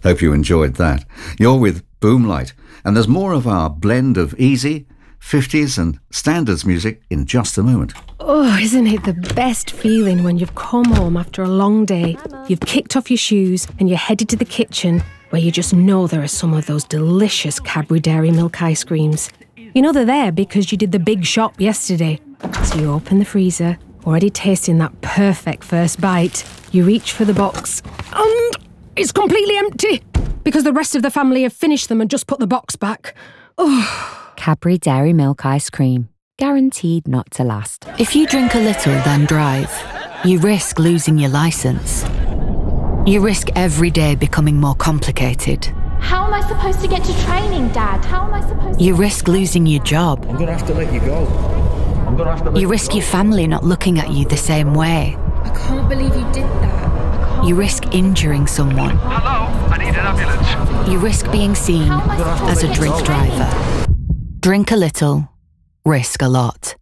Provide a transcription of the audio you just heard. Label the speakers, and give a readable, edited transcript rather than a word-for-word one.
Speaker 1: Hope you enjoyed that. You're with Boomlight, and there's more of our blend of easy, 50s and standards music in just a moment.
Speaker 2: Oh, isn't it the best feeling when you've come home after a long day, you've kicked off your shoes and you're headed to the kitchen where you just know there are some of those delicious Cadbury Dairy Milk ice creams. You know they're there because you did the big shop yesterday. So you open the freezer, already tasting that perfect first bite. You reach for the box and it's completely empty because the rest of the family have finished them and just put the box back. Oh.
Speaker 3: Cadbury Dairy Milk Ice Cream. Guaranteed not to last.
Speaker 4: If you drink a little, then drive, you risk losing your licence. You risk every day becoming more complicated.
Speaker 5: How am I supposed to get to training, Dad? How am I supposed to...
Speaker 4: You risk losing your job.
Speaker 6: I'm going to have to let you go.
Speaker 4: You risk your family not looking at you the same way.
Speaker 5: I can't believe you did that.
Speaker 4: You risk injuring someone.
Speaker 7: Hello, I need an ambulance.
Speaker 4: You risk being seen as a drink driver. Drink a little, risk a lot.